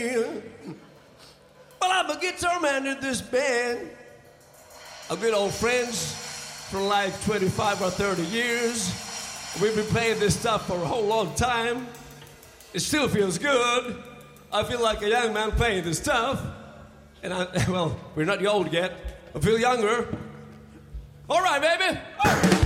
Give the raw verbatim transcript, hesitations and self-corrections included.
Well, I'm a guitar man in this band. I've been old friends for like twenty-five or thirty years. We've been playing this stuff for a whole long time. It still feels good. I feel like a young man playing this stuff. And I, well, we're not old yet. I feel younger. All right, baby.